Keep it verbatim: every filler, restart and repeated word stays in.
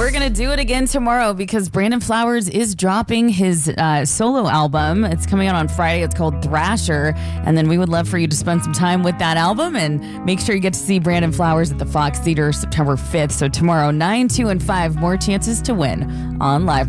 we're going to do it again tomorrow because Brandon Flowers is dropping his uh, solo album. It's coming out on Friday. It's called Thrasher. And then we would love for you to spend some time with that album and make sure you get to see Brandon Flowers at the Fox Theater September fifth. So tomorrow, nine, two, and five, more chances to win on Live.